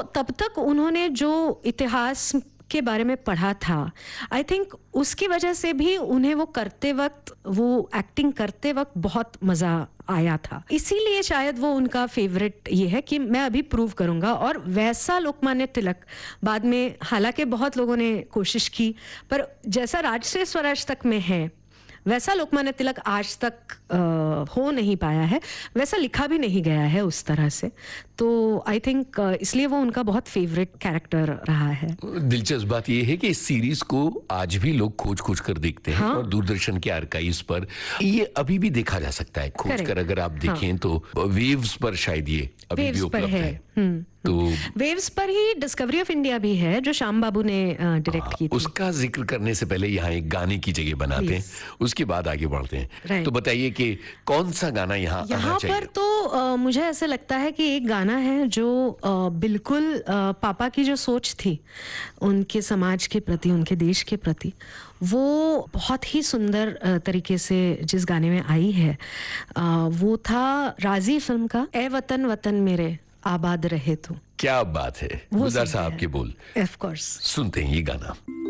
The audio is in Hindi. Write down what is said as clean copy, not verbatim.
तब तक उन्होंने जो इतिहास के बारे में पढ़ा था, आई थिंक उसकी वजह से भी उन्हें वो करते वक्त, वो एक्टिंग करते वक्त बहुत मजा आया था। इसीलिए शायद वो उनका फेवरेट ये है कि मैं अभी प्रूव करूंगा। और वैसा लोकमान्य तिलक बाद में, हालांकि बहुत लोगों ने कोशिश की, पर जैसा राजश्री स्वराज तक में है वैसा लोकमान्य तिलक आज तक हो नहीं पाया है, वैसा लिखा भी नहीं गया है उस तरह से। तो आई थिंक इसलिए वो उनका बहुत फेवरेट कैरेक्टर रहा है। दिलचस्प बात यह है कि इस सीरीज को आज भी लोग खोज खोज कर देखते हैं। हाँ। और दूरदर्शन के आर्काइव्स पर ये अभी भी देखा जा सकता है खोज कर। अगर आप देखें हाँ। तो वेव्स पर शायद ये अभी भी उपलब्ध है। तो वेव्स पर ही डिस्कवरी ऑफ इंडिया भी है, जो श्याम बाबू ने डायरेक्ट की थी। उसका जिक्र करने से पहले यहाँ एक गाने की जगह बनाते हैं, उसके बाद आगे बढ़ते हैं। तो बताइए कि कौन सा गाना यहाँ आना चाहिए? पर तो मुझे ऐसे लगता है कि एक गाना है जो बिल्कुल पापा की जो सोच थी उनके समाज के प्रति, उनके देश के प्रति, वो बहुत ही सुंदर तरीके से जिस गाने में आई है, वो था राजी फिल्म का ए वतन वतन मेरे आबाद रहे तू। क्या बात है, गुलजार साहब के बोल। ऑफ कोर्स सुनते हैं ये गाना।